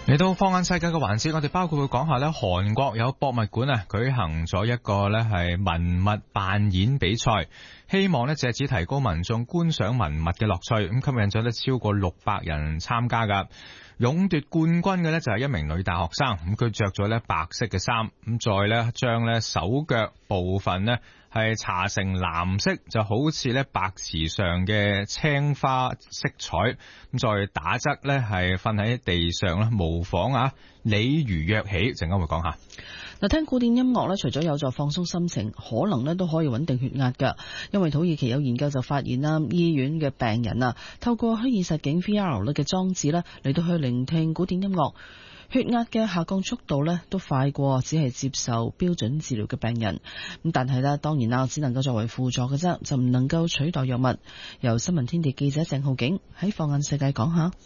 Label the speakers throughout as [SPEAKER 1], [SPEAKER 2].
[SPEAKER 1] 嚟到放眼世界嘅環節，我哋包括會講下咧，韓國有博物館啊舉行咗一個咧係文物扮演比賽，希望咧借此提高民眾觀賞文物嘅樂趣，咁吸引咗咧超過600人參加噶。勇奪冠軍嘅咧就係一名女大學生，咁佢着咗咧白色嘅衫，咁再咧將咧手腳部分咧係搽成藍色，就好似咧白池上嘅青花色彩，咁再打側咧係瞓喺地上啦，模仿啊鯉魚躍起，陣間會講下。
[SPEAKER 2] 嗱，聽古典音樂咧，除咗有助放鬆心情，可能咧都可以穩定血壓㗎。因為土耳其有研究就發現啦，醫院嘅病人啊，透過虛擬實境 VR 嘅裝置咧嚟到去聆聽古典音樂，血壓嘅下降速度咧都快過只係接受標準治療嘅病人。咁但係咧，當然啦，只能夠作為輔助嘅啫，就唔能夠取代藥物。由新聞天地記者鄭浩景喺放眼世界講下。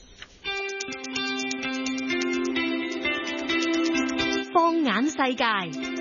[SPEAKER 3] 放眼世界，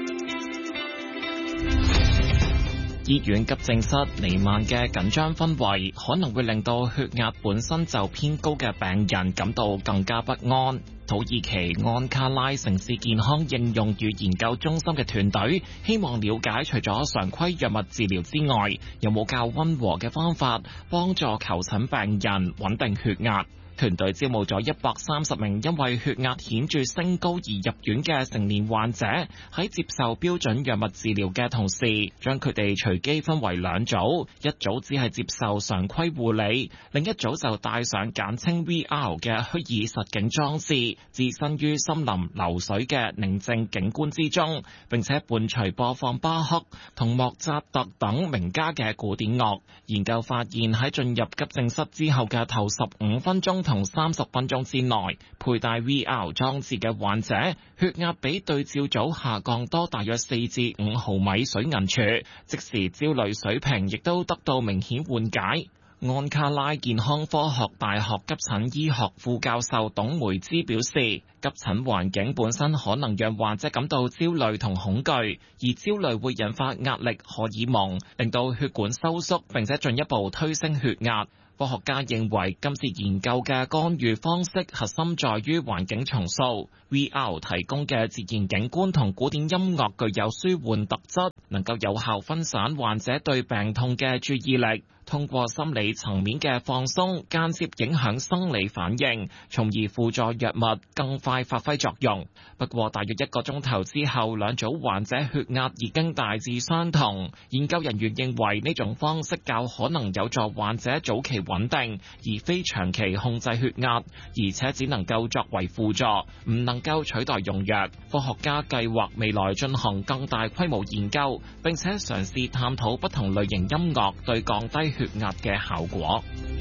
[SPEAKER 4] 醫院急症室彌漫嘅緊張氛圍，可能會令到血壓本身就偏高嘅病人感到更加不安。土耳其安卡拉城市健康應用與研究中心嘅團隊希望了解，除咗常規藥物治療之外，有冇較溫和嘅方法幫助求診病人穩定血壓。團隊招募咗130名因為血壓顯著升高而入院嘅成年患者，喺接受標準藥物治療嘅同時，將佢哋隨機分為2組，一組只係接受常規護理，另一組就戴上簡稱 VR 嘅虛擬實境裝置，置身於森林流水嘅寧靜景觀之中，並且伴隨播放巴赫同莫扎特等名家嘅古典樂。研究發現喺進入急症室之後嘅頭15分鐘同30分鐘之內，佩戴 VR 裝置嘅患者血壓比對照組下降多大約4至5毫米水銀柱，即時焦慮水平亦都得到明顯緩解。安卡拉健康科學大學急診醫學副教授董梅茲表示，急診環境本身可能讓患者感到焦慮同恐懼，而焦慮會引發壓力荷爾蒙，令到血管收縮，並且進一步推升血壓。科學家認為今次研究嘅干預方式核心在於環境重塑。VR 提供嘅自然景觀同古典音樂具有舒緩特質，能夠有效分散患者對病痛嘅注意力，通過心理層面嘅放鬆，間接影響生理反應，從而輔助藥物更快發揮作用。不過大約1個鐘頭之後，2組患者血壓已經大致相同。研究人員認為呢種方式較可能有助患者早期穩定，而非長期控制血壓，而且只能夠作為輔助，唔能夠取代用藥。科學家計劃未來進行更大規模研究，並且嘗試探討不同類型音樂對降低血壓嘅效果。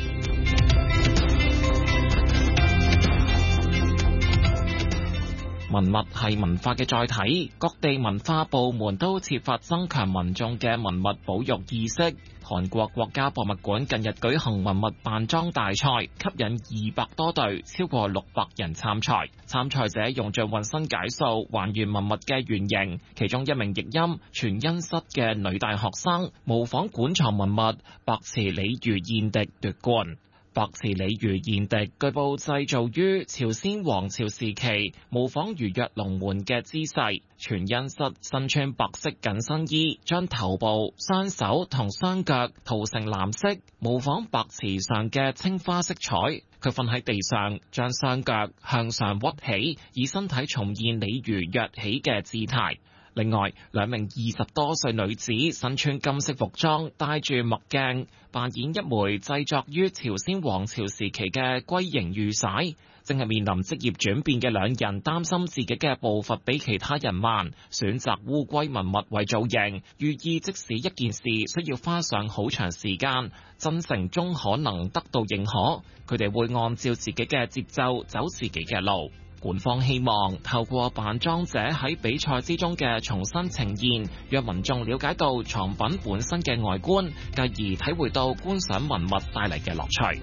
[SPEAKER 4] 文物係文化嘅載體，各地文化部門都設法增強民眾嘅文物保育意識。韓國國家博物館近日舉行文物扮裝大賽，吸引200多隊，超過600人參賽。參賽者用盡渾身解數還原文物嘅原型，其中一名譯音全恩室嘅女大學生模仿館藏文物白瓷鯉魚燕笛奪冠。白瓷鯉魚燕笛據報製造於朝鮮王朝時期，模仿如躍龍門嘅姿勢。全恩室身穿白色緊身衣，將頭部、雙手同雙腳塗成藍色，模仿白瓷上嘅青花色彩。佢瞓喺地上，將雙腳向上屈起，以身體重現鯉魚躍起嘅姿態。另外，2名20多歲女子身穿金色服裝，戴住墨鏡，扮演一枚製作於朝鮮王朝時期嘅龜形玉璽。正係面臨職業轉變嘅2人擔心自己嘅步伐比其他人慢，選擇烏龜文物為造型，寓意即使一件事需要花上好長時間，真誠終可能得到認可。佢哋會按照自己嘅節奏走自己嘅路。館方希望透過扮裝者喺比賽之中嘅重新呈現，讓民眾了解到藏品本身嘅外觀，繼而體會到觀賞文物帶嚟嘅樂趣。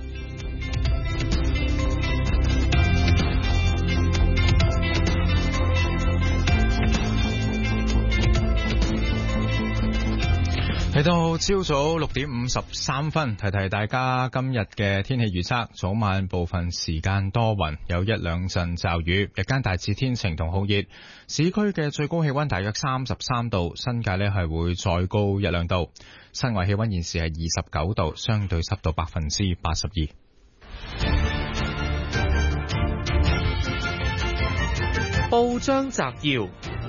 [SPEAKER 1] 嚟到朝早6:53，提提大家今日嘅天氣預測。早晚部分時間多雲，有一兩陣驟雨，日間大致天晴同酷熱。市區嘅最高氣溫大約33度，新界呢係會再高1-2度。室外氣溫現時係29度，相對濕度82%。
[SPEAKER 5] 報章摘要，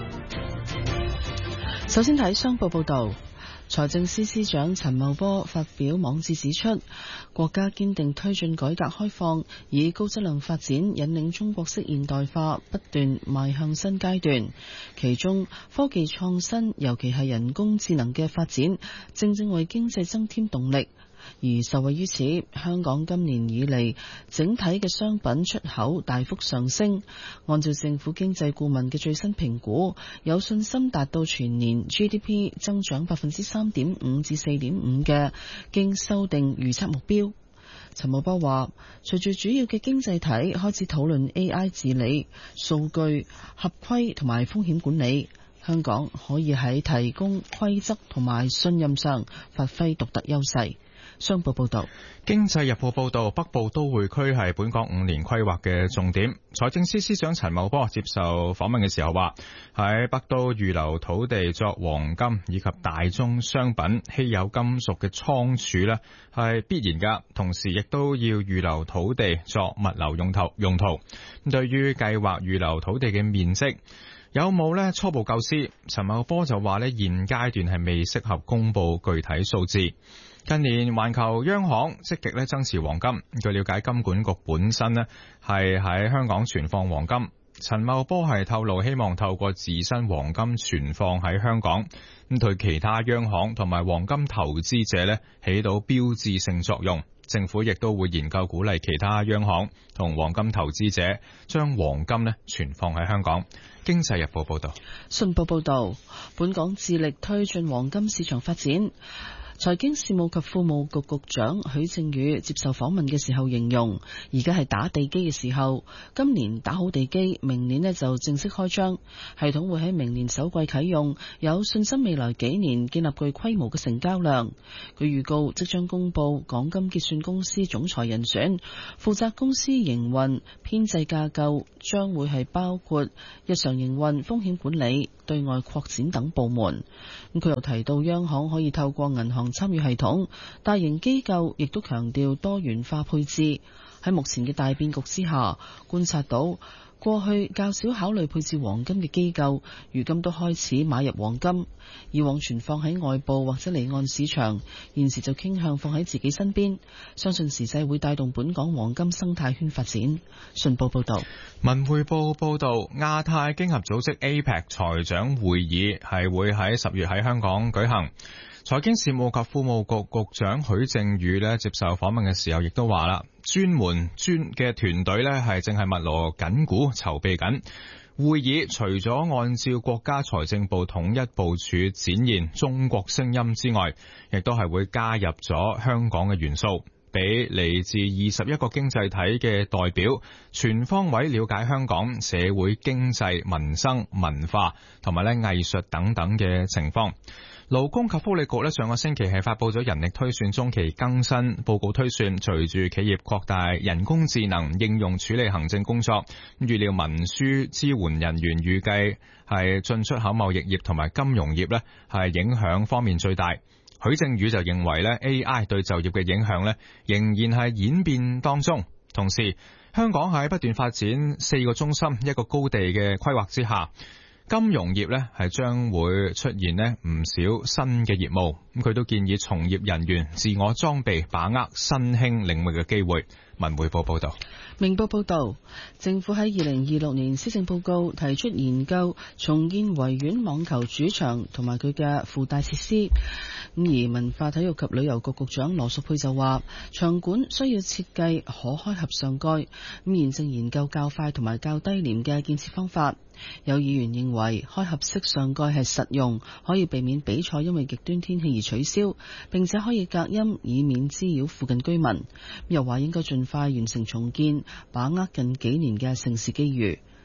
[SPEAKER 2] 首先睇商報報道。財政司司長陳茂波發表網誌指出，國家堅定推進改革開放，以高質量發展引領中國式現代化不斷邁向新階段。其中科技創新，尤其係人工智能嘅發展，正正為經濟增添動力。而受惠於此，香港今年以嚟整體嘅商品出口大幅上升。按照政府經濟顧問嘅最新評估，有信心達到全年 GDP 增長3.5%至4.5%嘅經修訂預測目標。陳茂波話，隨住主要嘅經濟體開始討論 AI 治理、數據合規同埋風險管理，香港可以喺提供規則同埋信任上發揮獨特優勢。商報報道，
[SPEAKER 1] 經濟日報報道，北部都會區係本港5年規劃嘅重點。財政司司長陳茂波接受訪問嘅時候話，喺北都預留土地作黃金以及大宗商品、稀有金屬嘅倉儲呢係必然㗎，同時亦都要預留土地作物流用途。對於計劃預留土地嘅面積，有冇呢初步構思？陳茂波就話呢現階段係未適合公布具體數字。近年環球央行積極咧增持黃金，據了解金管局本身咧係喺香港存放黃金。陳茂波係透露希望透過自身黃金存放喺香港，咁對其他央行同埋黃金投資者咧起到標誌性作用。政府亦都會研究鼓勵其他央行同黃金投資者將黃金咧存放喺香港。經濟日報報道，
[SPEAKER 2] 信報報道，本港致力推進黃金市場發展。財經事務及庫務局局長許正宇接受訪問嘅時候形容，而家係打地基嘅時候，今年打好地基，明年就正式開張，系統會喺明年首季啟用，有信心未來幾年建立具規模嘅成交量。佢預告即將公布港金結算公司總裁人選，負責公司營運編制架構將會係包括日常營運、風險管理、對外擴展等部門。佢又提到央行可以透過銀行參與系統，大型機構亦都強調多元化配置。喺目前嘅大變局之下，觀察到過去較少考慮配置黃金嘅機構，如今都開始買入黃金。以往存放喺外部或者離岸市場，現時就傾向放喺自己身邊。相信時勢會帶動本港黃金生態圈發展。信報報道。
[SPEAKER 1] 文匯報報道，亞太經合組織 APEC 財長會議係會喺10月喺香港舉行。財經事務及庫務局局長許正宇接受訪問嘅時候亦都話啦，專嘅團隊係正係密鑼緊鼓籌備緊會議，除咗按照國家財政部統一部署展現中國聲音之外，亦都係會加入咗香港嘅元素，俾嚟自21個經濟體嘅代表全方位了解香港社會經濟民生文化同埋藝術等等嘅情況。勞工及福利局上個星期係發佈咗人力推算中期更新報告，推算隨住企業擴大人工智能應用處理行政工作，預料文書支援人員預計係進出口貿易業同埋金融業係影響方面最大。許正宇就認為AI 對就業嘅影響仍然係演變當中，同時香港喺不斷發展4個中心一個高地嘅規劃之下，金融業係將會出現唔少新嘅業務，咁佢都建議從業人員自我裝備，把握新興領域嘅機會。文匯報報道。
[SPEAKER 2] 明報報道，政府喺2026年施政報告提出研究重建維園網球主場同埋佢嘅附帶設施。而文化體育及旅遊局局長羅淑佩就話，場館需要設計可開合上蓋，現正研究較快同埋較低廉嘅建設方法。有議員認為開合式上蓋係實用，可以避免比賽因為極端天氣而取消，並且可以隔音，以免滋擾附近居民。又話應該盡快完成重建，把握近幾年嘅盛事機遇。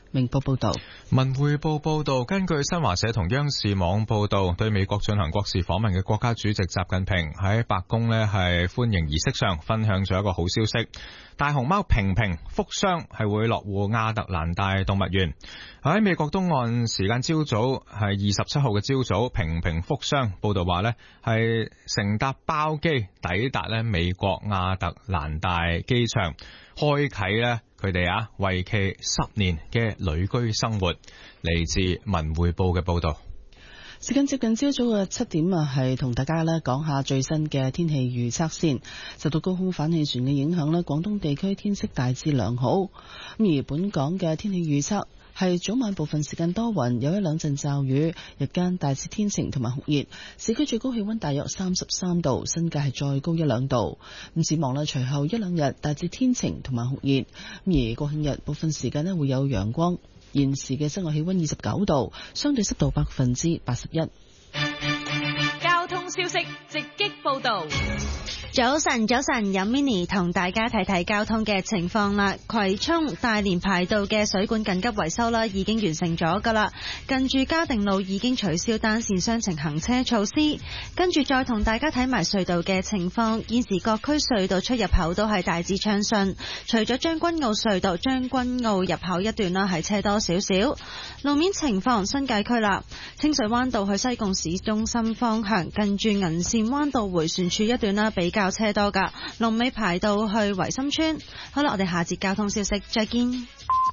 [SPEAKER 2] 明報報道。
[SPEAKER 1] 文匯報報道，根據新華社同央視網報道，對美國進行國事訪問嘅國家主席習近平喺白宮呢係歡迎儀式上分享咗一個好消息，大熊貓平平福箱係會落戶亞特蘭大動物園。喺美國東岸時間朝早係27號嘅朝早，平平福箱報道話呢係乘搭包機抵達呢美國亞特蘭大機場，開啟呢佢哋為期10年嘅旅居生活。嚟自文匯報嘅報道。
[SPEAKER 2] 時間接近朝早嘅7點係同大家講下最新嘅天氣預測先。受到高空反氣旋嘅影響咧，廣東地區天色大致良好。而本港嘅天氣預測係早晚部分時間多雲，有一兩陣驟雨，日間大致天晴同埋酷熱，市區最高氣溫大約33度，新界係再高1-2度。咁展望隨後一兩日大致天晴同埋酷熱，而國慶日部分時間會有陽光。現時嘅室外氣溫29度，相對濕度81%。
[SPEAKER 3] 交通消息直擊報道。
[SPEAKER 6] 早晨，有 Mini 同大家睇睇交通嘅情況啦。葵涌大連排道嘅水管緊急維修啦，已經完成咗噶啦。近住嘉定路已經取消單線雙程行車措施。跟住再同大家睇埋隧道嘅情況，現時各區隧道出入口都係大致暢順，除咗將軍澳隧道將軍澳入口一段啦係車多少少。路面情況，新界區啦，清水灣道去西貢市中心方向，近住銀線灣道迴旋處一段啦比較車多噶，龍尾排到去維深村。好啦，我哋下節交通消息再見。